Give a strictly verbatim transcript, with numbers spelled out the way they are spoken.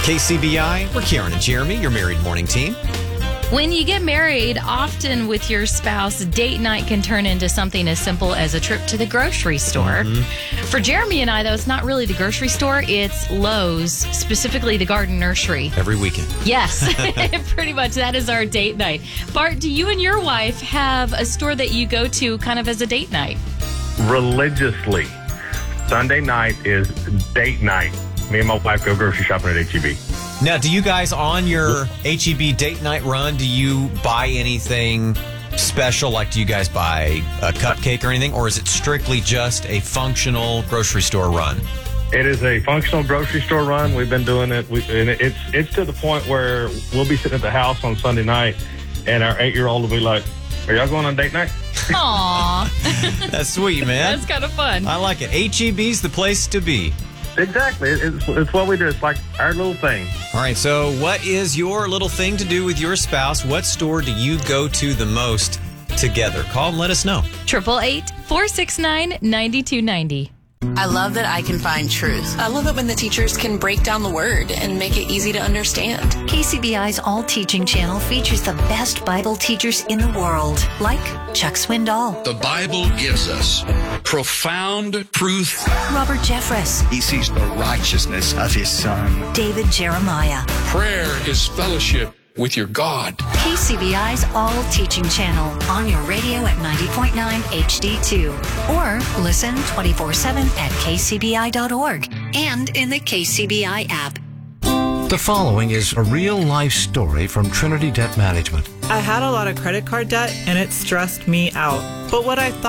K C B I, we're Karen and Jeremy, your married morning team. When you get married, often with your spouse, date night can turn into something as simple as a trip to the grocery store. Mm-hmm. For Jeremy and I, though, it's not really the grocery store, it's Lowe's, specifically the garden nursery. Every weekend. Yes, pretty much. That is our date night. Bart, do you and your wife have a store that you go to kind of as a date night? Religiously. Sunday night is date night. Me and my wife go grocery shopping at H E B. Now, do you guys on your H E B date night run, do you buy anything special? Like, do you guys buy a cupcake or anything? Or is it strictly just a functional grocery store run? It is a functional grocery store run. We've been doing it. We, and it's it's to the point where we'll be sitting at the house on Sunday night, and our eight-year-old will be like, "Are y'all going on date night?" Aw. That's sweet, man. That's kind of fun. I like it. H E B's the place to be. Exactly. It's, it's what we do. It's like our little thing. All right, so what is your little thing to do with your spouse? What store do you go to the most together? Call and let us know. Triple eight four six nine ninety two ninety. I love that I can find truth. I love it when the teachers can break down the word and make it easy to understand. K C B I's All Teaching channel features the best Bible teachers in the world, like Chuck Swindoll, The Bible gives us profound truth. Robert Jeffress, He sees the righteousness of his son. David Jeremiah. Prayer is fellowship with your God. K C B I's All Teaching channel on your radio at ninety point nine H D two. Or listen twenty-four seven at k c b i dot org and in the K C B I app. The following is a real-life story from Trinity Debt Management. I had a lot of credit card debt, and it stressed me out. But what I thought